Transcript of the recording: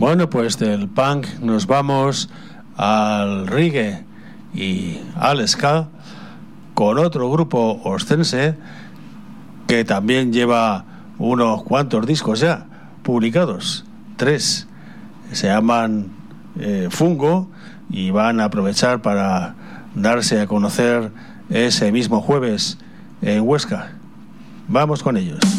Bueno, pues del punk nos vamos al reggae y al ska con otro grupo ostense que también lleva unos cuantos discos ya publicados, 3, se llaman Fungo, y van a aprovechar para darse a conocer ese mismo jueves en Huesca. Vamos con ellos.